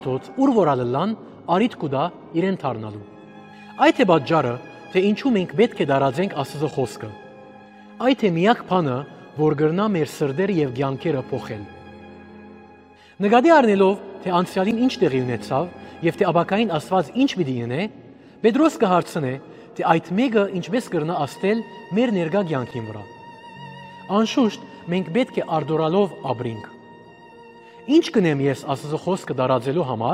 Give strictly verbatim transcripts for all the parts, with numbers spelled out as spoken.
Թոց ուր որ ալլան արիտ կուդա իրեն թարնալու։ Այդ է պատճառը, թե ինչու մենք պետք է դարածենք Աստծո խոսքը։ Այդ է միակ բանը, որ գրնա մեր սրտերը եւ կյանքերը փոխել։ Նկատի առնելով, թե անցյալին ինչ տեղի ունեցավ եւ թե ապակային Աստված ինչ պիտի ինե, Պետրոս կհարցնե, թե այդ մեկը ինչպես կրնա աստել մեր ներկա կյանքին վրա։ Անշուշտ մենք պետք է արդորալով ապրենք։ Ինչ կնեմ ես Աստծո խոսքը դարածելու համար։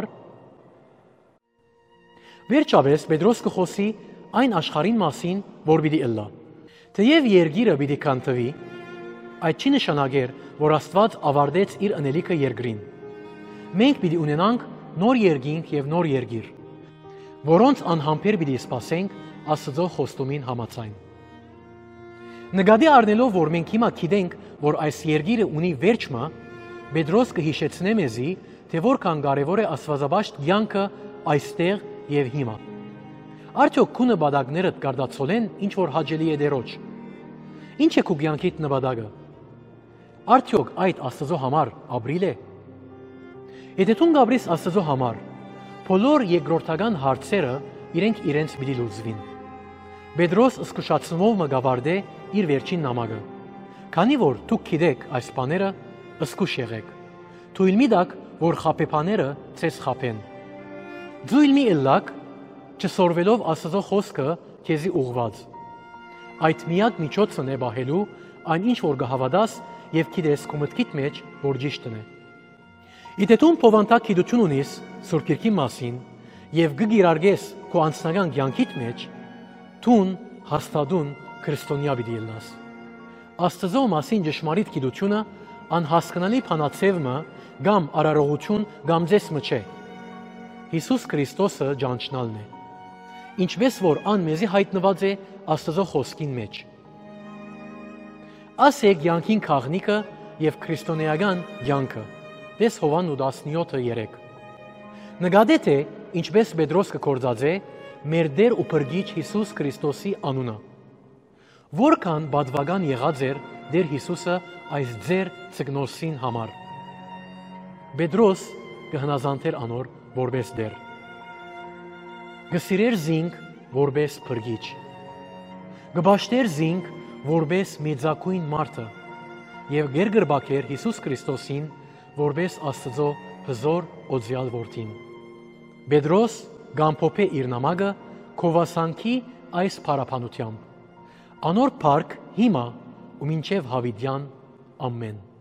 Վերջապես Պետրոս կխոսի այն աշխարհին մասին, որ պիտի ըլլա։ Թեև երկիրը պիտի քանդվի, այդ չի նշանակեր, որ Աստված ավարտեց իր անելիքը երկրին։ Մենք պիտի ունենանք նոր երկինք եւ նոր երկիր, որոնց անհամբեր պիտի սպասենք Աստծո խոստումին համաձայն։ Նկատի առնելով, որ մենք հիմա գիտենք, որ այս երկիրը ունի վերջը, Պետրոս կհիշեցնե մեզի, թե որքան կարևոր է աստվածաբաշտ կյանքը այստեղ եւ հիմա։ Արդյոք քո նպատակներդ կարտացոլեն ինչ որ հաճելի է դերոջ։ Ինչ է քո կյանքիդ նպատակը։ Արդյոք այդ Աստծո համար ապրիլ է։ Եթե դու գաբրիս Աստծո համար, բոլոր երկրորդական հարցերը իրենք իրենց պիտի լուծվին։ Պետրոս զսկուշացնումով մգավարդե իր վերջին նամակը։ Քանի որ դուք գիտեք այս բաները, զսկուշ եղեք։ Թույլ մի տաք, որ խաբեբաները ցես խաբեն։ Թույլ մի ըլլաք, չսորվելով Աստծո խոսքը քեզի ուղված։ Այդ միակ միջոցն է բահելու այն ինչ որ կհավատաս եւ գիտես քո մտքիդ մեջ, որ ճիշտն է։ Եթե դու փոխանցակ գիտություն ունես Սուրբ Գիրքի մասին եւ կգիրարգես քո անձնական կյանքիդ մեջ, դու հաստատուն քրիստոնյա պիտի ելնաս։ Աստծո մասին ճշմարիտ գիտությունը անհասկանալի բանացևը կամ արարողություն կամ ձեսմը չէ։ Հիսուս Քրիստոսը ճանչնալն է, ինչպես որ ան մեզի հայտնված է Աստծո խոսքին մեջ։ Աս է կյանքին քաղնիկը եւ քրիստոնեական կյանքը, դες Հովանն տասնյոթը երեք։ Նկատե թե ինչպես Պետրոս կկործածե մեր Տեր ու Փրկիչ Հիսուս Քրիստոսի անունը։ Որքան բադվական եղած էր Տեր Հիսուսը այս ձեր ցգնոսին համար։ Պետրոս կհնազանդեր անոր որպես Տեր։ Գսիրեր զինք որպես Փրկիչ։ Գբաշտեր զինք որպես մեծակույն մարդը եւ գերգրբակեր Հիսուս Քրիստոսին որպես Աստծո հզոր օծյալ որդին։ Պետրոս գամփոփե իր նամակը քովասանքի այս փարապանությամբ։ Անոր փառք հիմա ու մինչև հավիտյան ամեն։